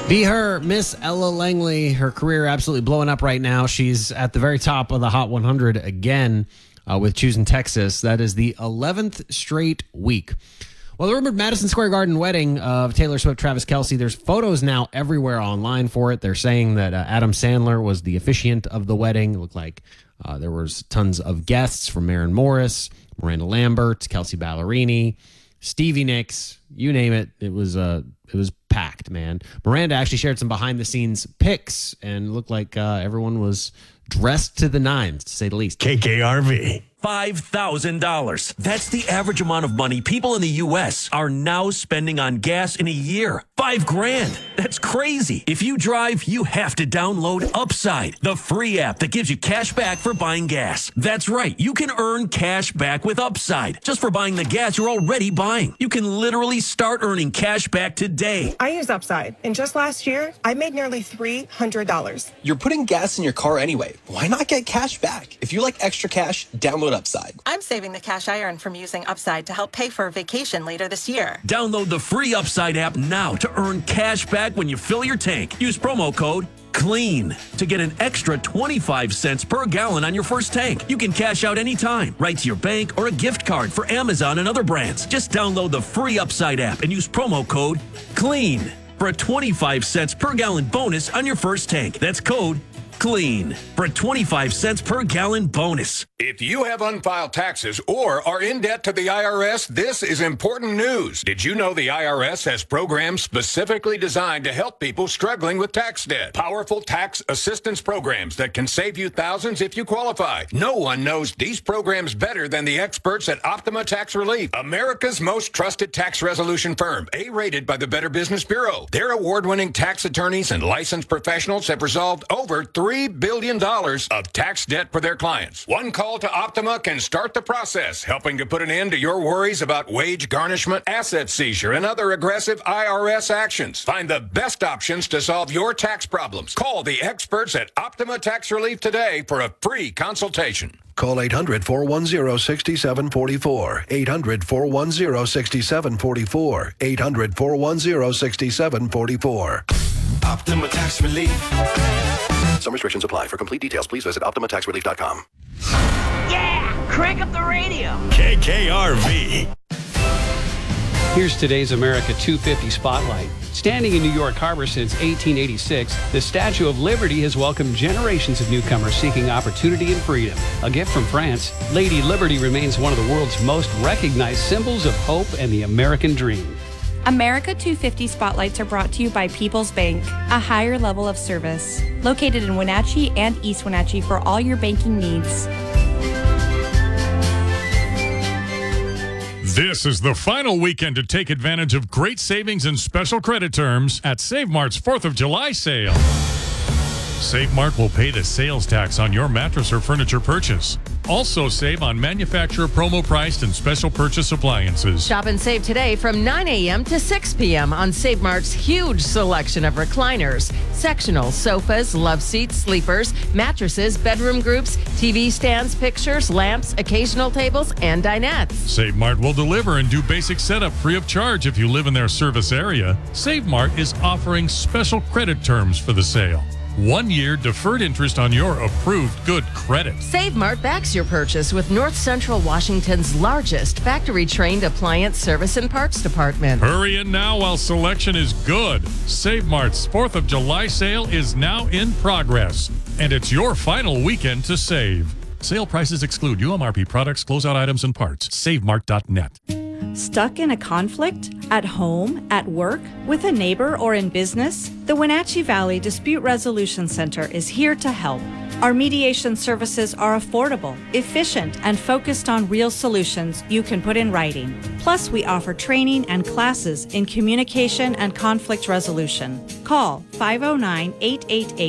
Be her, Miss Ella Langley. Her career absolutely blowing up right now. She's at the very top of the Hot 100 again with Choosing Texas. That is the 11th straight week. Well, the rumored Madison Square Garden wedding of Taylor Swift, Travis Kelce, there's photos now everywhere online for it. They're saying that Adam Sandler was the officiant of the wedding. It looked like there was tons of guests from Maren Morris, Miranda Lambert, Kelsey Ballerini, Stevie Nicks, you name it. It was packed, man. Miranda actually shared some behind-the-scenes pics and looked like everyone was dressed to the nines, to say the least. KKRV. $5,000. That's the average amount of money people in the U.S. are now spending on gas in a year. $5,000. That's crazy. If you drive, you have to download Upside, the free app that gives you cash back for buying gas. That's right. You can earn cash back with Upside just for buying the gas you're already buying. You can literally start earning cash back today. I use Upside, and just last year, I made nearly $300. You're putting gas in your car anyway. Why not get cash back? If you like extra cash, download Upside. I'm saving the cash I earn from using Upside to help pay for a vacation later this year. Download the free Upside app now to earn cash back when you fill your tank. Use promo code CLEAN to get an extra 25 cents per gallon on your first tank. You can cash out anytime, right to your bank or a gift card for Amazon and other brands. Just download the free Upside app and use promo code CLEAN for a 25 cents per gallon bonus on your first tank. That's code CLEAN for a 25 cents per gallon bonus. If you have unfiled taxes or are in debt to the IRS, this is important news. Did you know the IRS has programs specifically designed to help people struggling with tax debt? Powerful tax assistance programs that can save you thousands if you qualify. No one knows these programs better than the experts at Optima Tax Relief, America's most trusted tax resolution firm, A-rated by the Better Business Bureau. Their award-winning tax attorneys and licensed professionals have resolved over $3 billion of tax debt for their clients. One call to Optima can start the process, helping to put an end to your worries about wage garnishment, asset seizure, and other aggressive IRS actions. Find the best options to solve your tax problems. Call the experts at Optima Tax Relief today for a free consultation. Call 800-410-6744. 800-410-6744. 800-410-6744. Optima Tax Relief. Some restrictions apply. For complete details, please visit OptimaTaxRelief.com. Yeah! Crank up the radio! KKRV. Here's today's America 250 Spotlight. Standing in New York Harbor since 1886, the Statue of Liberty has welcomed generations of newcomers seeking opportunity and freedom. A gift from France, Lady Liberty remains one of the world's most recognized symbols of hope and the American dream. America 250 Spotlights are brought to you by People's Bank, a higher level of service. Located in Wenatchee and East Wenatchee for all your banking needs. This is the final weekend to take advantage of great savings and special credit terms at Save Mart's 4th of July sale. Save Mart will pay the sales tax on your mattress or furniture purchase. Also save on manufacturer promo priced and special purchase appliances. Shop and save today from 9 a.m. to 6 p.m. on Save Mart's huge selection of recliners, sectional sofas, love seats, sleepers, mattresses, bedroom groups, TV stands, pictures, lamps, occasional tables, and dinettes. Save Mart will deliver and do basic setup free of charge if you live in their service area. Save Mart is offering special credit terms for the sale. 1 year deferred interest on your approved good credit. Save Mart backs your purchase with North Central Washington's largest factory-trained appliance service and parts department. Hurry in now while selection is good. Save Mart's 4th of July sale is now in progress, and it's your final weekend to save. Sale prices exclude UMRP products, closeout items, and parts. SaveMart.net. Stuck in a conflict? At home, at work, with a neighbor, or in business? The Wenatchee Valley Dispute Resolution Center is here to help. Our mediation services are affordable, efficient, and focused on real solutions you can put in writing. Plus, we offer training and classes in communication and conflict resolution. Call 509-888